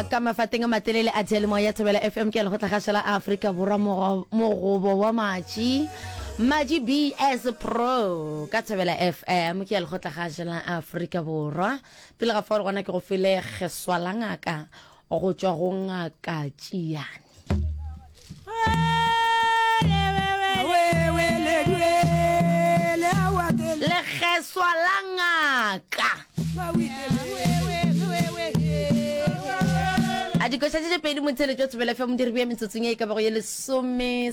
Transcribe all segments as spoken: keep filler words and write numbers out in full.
ka mafateng a matelele a thelemo ya Thobela F M ke le go tlhagasela Africa Borwa mo gobo wa maji maji B S Pro ka Thobela F M ke le go tlhagasela Africa Borwa pele ga fa rona ke go file geswala ngaka go tswa go ngaka Tjiane le geswala ngaka a di kosa tse pedi motsele tso Thobela F M di re bia metsotsong e ka ba go ye le some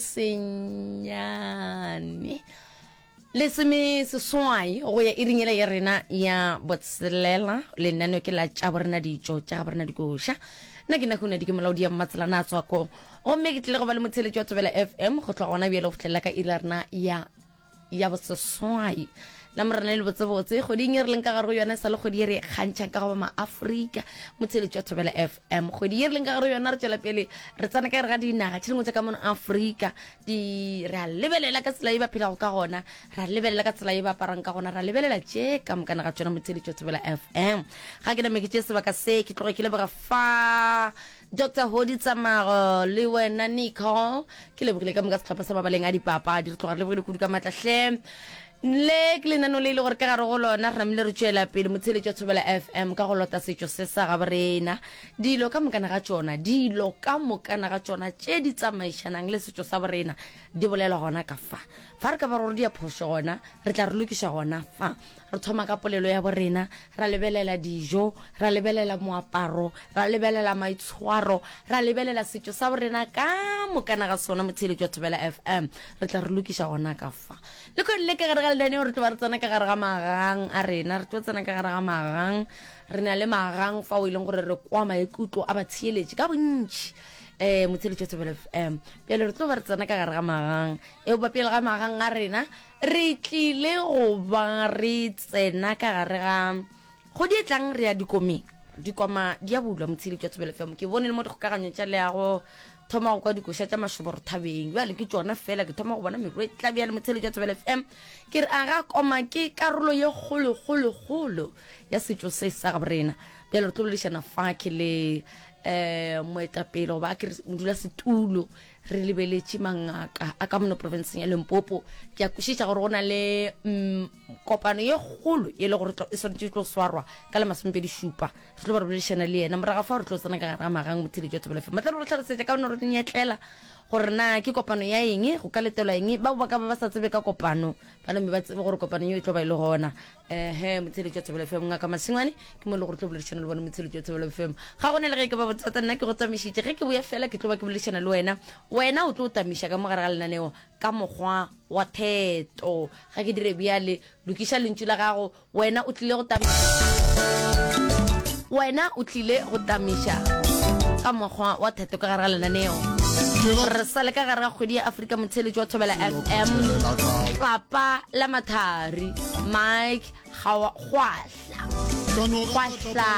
senyane le some se swai go ya iringela ya rena ya botselela le nano ke la tsa borena dijo tsa borena dikosha nna ke na go ne di ke molaodi ya matsela na tswa ko o me ke tle go ba le motsele tso Thobela F M go tloga gona bia le go tlela ka irarna ya ya botseswai la morana le botse botse go di ngerleng ka garo yona sa le go di re khantšha ka go ba Afrika motsele tsa Thobela F M go di ngerleng ka garo yona re tsela pele re tsana ka re ga dinaga tshilengwe tsa ka mo Afrika di ra lebelela ka tsela e ba phela go ka gona ra lebelela ka tsela e ba parang ka gona ra lebelela tše ka mokana ga tsona motsele tsa Thobela F M ga ke na me ke tse sebaka se ke tloga ke le boga fa Doctor Hodi Tsamaro le wena Nicole ke le bogile ka mo ka setlhopha sa babaleng a dipapa di re tloga le bogile kudu ka matlahle le ke le nano le ile gore ka gare go lona re namile re tšwela pele motsele tsa Thobela F M ka go lota setšo se sa ga borena dilo ka mokana ga tsona dilo ka mokana ga tsona tše di tsamaišanang le setšo sa borena di bolela gona ka fa fa re ka ba re di a phosho gona re tla re lokiša gona fa re thoma ka polelo ya borena ra lebelela dijo ra lebelela moaparo ra lebelela maitshwaro ra lebelela setšo sa borena ka mokana ga sona motsele tsa Thobela F M re tla re lokiša gona ka fa le ko le ka gare ga lene re tloba re tsana ka gare ga magang a rena re tloba tsana ka gare ga magang re na le magang fa o ileng gore re kwa maikutlo a batshieletse ka bontši eh motsele tsa Thobela F M pele re tloba re tsana ka gare ga magang e ba pele ga magang a rena re tlile go ba re tsena ka gare ga go di tlang re ya dikomeng dikoma di a bulwa motsele tsa Thobela F M ke bone le mo dikgokaganyo tša leago thoma go kwa dikosha tša mashobo re thabeng ba le ke tsona fela ke thoma go bona mero e tla bia le motsele tsa Thobela F M ke re aga koma ke karolo ye golo golo golo ya setšo se sa ga borena bjale re tlo lešana fa ke le eh moetapele go ba ke modula setulo re lebeletše mangaka a ka mono provinceng ya Limpopo ke a kwešiša gore go na le kopano ye golo e le gore e swanetše tlo swarwa ka le masomepedi šupa re tlo ba re boledišana le yena moraga fa re tlo tsena ka gare ga magang motsele tsa Thobela F M matla re tlhalosetša ka one re nyetlela gore na ke kopano ya eng go ka letelwa eng ba ba ka ba sa tsebe ka kopano ba le ba tsebe gore kopano yo e tlo ba ile gona eh he motsele tsa Thobela F M ngaka Masingwane ke mo le gore tlo boledišana le bona motsele tsa Thobela F M ga gone le ge ke ba botsata nna ke go tsamišitše ge ke boya fela ke tlo ba ke boledišana le wena wena o tlo tamiša ka mogare ga lenaneo ka mokgwa wa theto ga ke dire bjale lokiša lentšu la gago wena o tlile go tamiša wena o tlile go tamiša ka mokgwa wa theto ka gare ga lenaneo re sale ka gare ga kgwedi ya Afrika motsele tsa Thobela F M papa la mathari Mike Khwahla Khwahla